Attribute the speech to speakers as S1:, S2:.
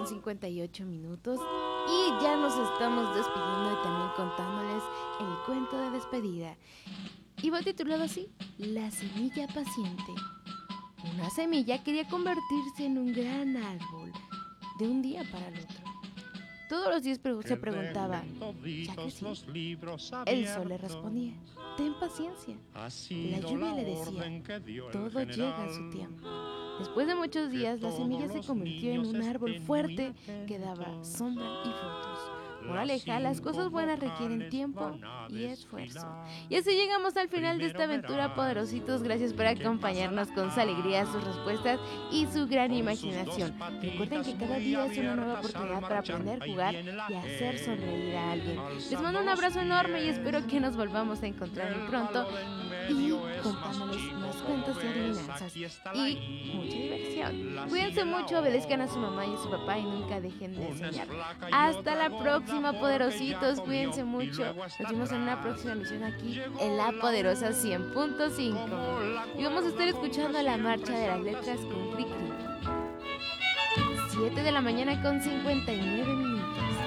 S1: con 58 minutos y ya nos estamos despidiendo y también contándoles el cuento de despedida. Y va titulado así, La semilla paciente. Una semilla quería convertirse en un gran árbol de un día para el otro. Todos los días se preguntaba, ¿ya crecí? El sol le respondía, ten paciencia. La lluvia le decía, todo llega a su tiempo. Después de muchos días, la semilla se convirtió en un árbol fuerte que daba sombra y frutos. Moraleja, las cosas buenas requieren tiempo y esfuerzo. Y así llegamos al final de esta aventura, poderositos. Gracias por acompañarnos con su alegría, sus respuestas y su gran imaginación. Recuerden que cada día es una nueva oportunidad para aprender, jugar y hacer sonreír a alguien. Les mando un abrazo enorme y espero que nos volvamos a encontrar muy pronto y contándoles más cuentos y adivinanzas y mucha diversión. Cuídense mucho, obedezcan a su mamá y a su papá y nunca dejen de enseñar. Hasta la próxima, poderositos, cuídense mucho. Nos vemos en una próxima emisión aquí en La Poderosa 100.5 y vamos a estar escuchando la marcha de las letras con Cri Cri. 7 de la mañana con 59 minutos.